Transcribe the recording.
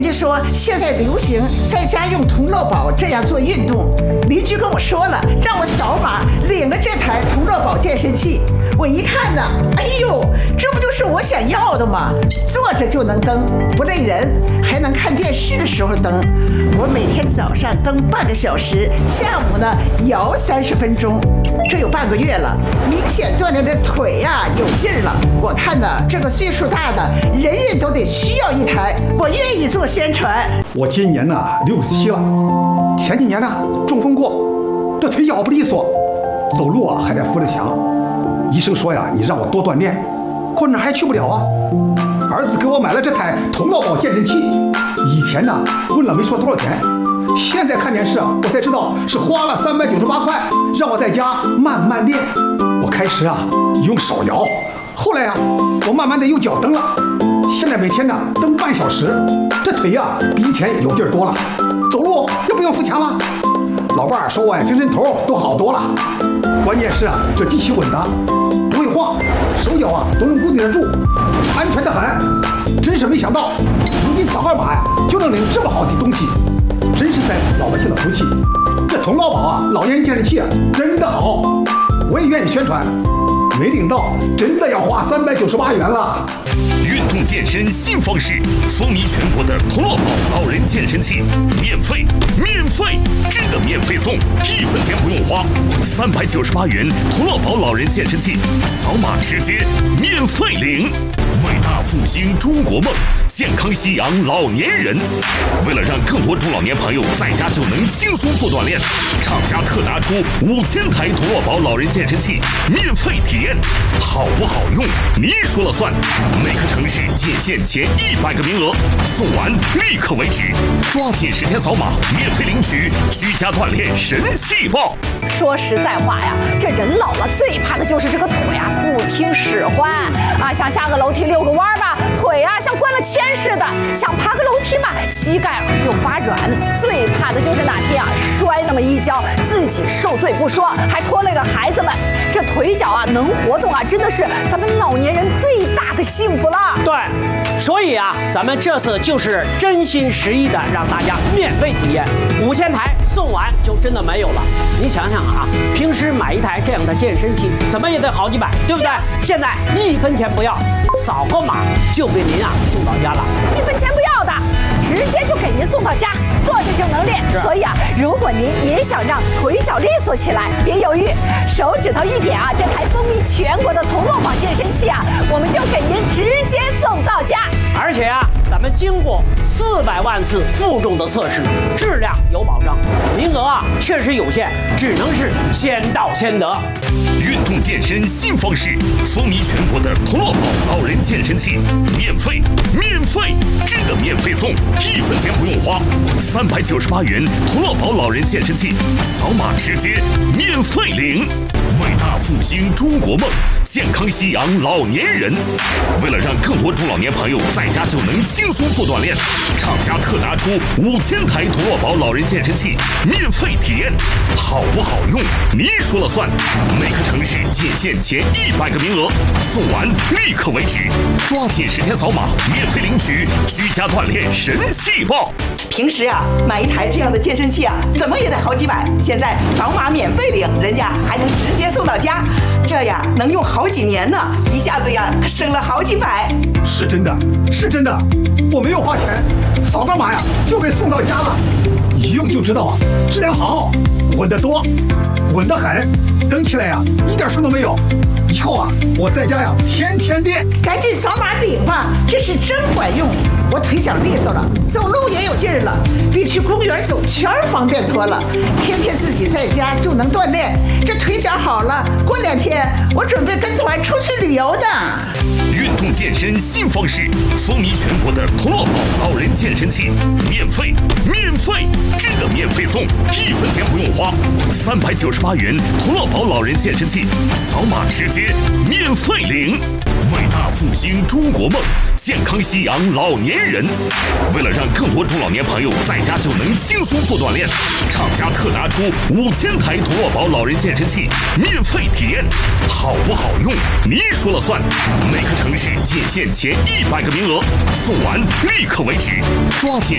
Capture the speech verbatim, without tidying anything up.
就说现在流行在家用童乐宝这样做运动，邻居跟我说了，让我扫码领了这台童乐宝健身器。我一看呢，哎呦，这不就是我想要的吗？坐着就能蹬，不累人，还能看电视的时候蹬。我每天早上蹬半个小时，下午呢摇三十分钟，这有半个月了，明显锻炼的腿呀、啊、有劲儿了。我看呢，这个岁数大的人人都得需要一台，我愿意做宣传。 我今年呢六十七了，前几年呢中风过，这腿脚不利索，走路啊还得扶着墙。医生说呀，你让我多锻炼，可哪还去不了啊。儿子给我买了这台童乐宝健身器，以前呢问了没说多少钱，现在看电视我才知道是花了三百九十八块，让我在家慢慢练。我开始啊用手摇，后来啊我慢慢的用脚蹬了，现在每天呢蹬半小时，这腿呀、啊、比以前有劲儿多了，走路又不用扶墙了。老伴儿说我呀精神头都好多了，关键是啊这机器稳当，不会晃，手脚啊都能固定得住，安全得很。真是没想到，如今扫个码呀就能领这么好的东西，真是在老百姓的福气。这童乐宝啊老年人健身器啊真的好，我也愿意宣传。没领到真的要花三百九十八元了。 运动健身新方式，风靡全国的童乐宝老人健身器，免费，免费，真的免费送，一分钱不用花，三百九十八元童乐宝老人健身器，扫码直接免费领。伟大复兴中国梦，健康夕阳老年人。为了让更多中老年朋友在家就能轻松做锻炼，厂家特拿出五千台童乐宝老人健身器免费体验，好不好用你说了算。每个城市仅限前一百个名额，送完立刻为止，抓紧时间扫码免费领取居家锻炼神器包。 说实在话呀，这人老了最怕的就是这个腿啊不听使唤啊，想下个楼梯遛个弯吧，腿啊像灌了铅似的；想爬个楼梯嘛，膝盖又发软。最怕的就是哪天啊摔那么一跤，自己受罪不说，还拖累了孩子们。这腿脚啊能活动啊，真的是咱们老年人最大的幸福了。 对，所以啊，咱们这次就是真心实意的让大家免费体验，五千台送完就真的没有了。你想想啊，平时买一台这样的健身器，怎么也得好几百，对不对？现在一分钱不要，扫个码就给您啊送到家了， 一分钱不要的，直接就给您送到家，坐着就能练。所以啊，如果您也想让腿脚利索起来，别犹豫，手指头一点啊，这台风靡全国的童乐宝健身器啊，我们就给您直接送到家。 而且啊，咱们经过四百万次负重的测试，质量有保障，名额啊确实有限，只能是先到先得。 运动健身新方式，风靡全国的童乐宝老人健身器，免费，免费，真的免费送，一分钱不用花，三百九十八元童乐宝老人健身器，扫码直接免费领。伟大复兴中国梦，健康夕阳老年人。为了让更多中老年朋友在家就能轻松做锻炼，厂家特拿出五千台童乐宝老人健身器免费体验，好不好用你说了算。每个城市仅限前一百个名额，送完立刻为止，抓紧时间扫码免费领取居家锻炼神器包。 平时啊买一台这样的健身器啊怎么也得好几百，现在扫码免费领，人家还能直接送到家，这呀能用好几年呢，一下子呀省了好几百。 是真的，是真的，我没有花钱，扫个码呀就给送到家了，一用就知道啊，质量好，稳得多，稳得很，蹬起来呀一点声都没有。以后啊我在家呀天天练。 赶紧扫码领吧，这是真管用，我腿脚利索了，走路也有劲儿了，比去公园走圈方便多了。天天自己在家就能锻炼，这腿脚好了，过两天我准备跟团出去旅游呢。 运动健身新方式，风靡全国的童乐宝老人健身器，免费，免费，真的免费送，一分钱不用花，三百九十八元童乐宝老人健身器，扫码直接免费领。伟大复兴中国梦，健康夕阳老年人。为了让更多中老年朋友在家就能轻松做锻炼，厂家特拿出五千台童乐宝老人健身器免费体验，好不好用你说了算。每个城市仅限前一百个名额，送完立刻为止，抓紧